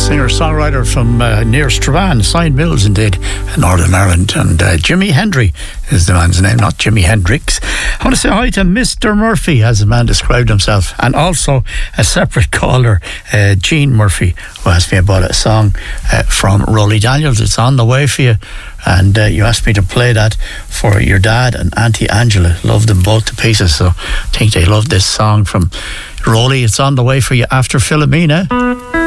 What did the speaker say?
singer-songwriter from near Strabane, Sine Mills indeed, in Northern Ireland. And Jimi Hendry is the man's name, not Jimi Hendrix. I want to say hi to Mr. Murphy, as the man described himself, and also a separate caller, Gene Murphy, who asked me about a song from Rolly Daniels. It's on the way for you, and you asked me to play that for your dad and Auntie Angela. Loved them both to pieces, so I think they loved this song from Rolly. It's on the way for you after Philomena.